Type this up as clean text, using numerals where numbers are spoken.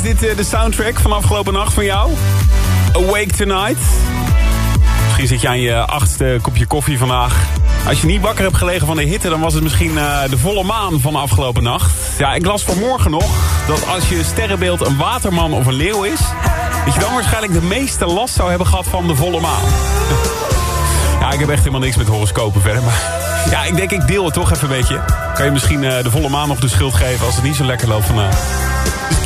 Is dit de soundtrack van afgelopen nacht van jou? Awake Tonight. Misschien zit je aan je 8e kopje koffie vandaag. Als je niet wakker hebt gelegen van de hitte, dan was het misschien de volle maan van de afgelopen nacht. Ja, ik las vanmorgen nog dat als je sterrenbeeld een waterman of een leeuw is, dat je dan waarschijnlijk de meeste last zou hebben gehad van de volle maan. Ja, ik heb echt helemaal niks met horoscopen verder, maar ja, ik denk ik deel het toch even een beetje. Kan je misschien de volle maan nog de schuld geven als het niet zo lekker loopt vandaag.